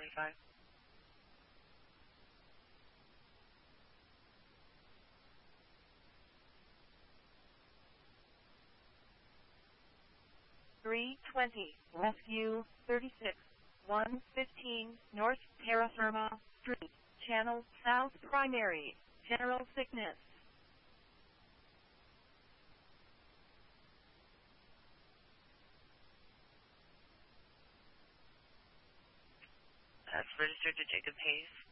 25. Rescue 36, 115 North Terra Firma Street, Channel South Primary, General Sickness. That's registered to Jacob Hayes.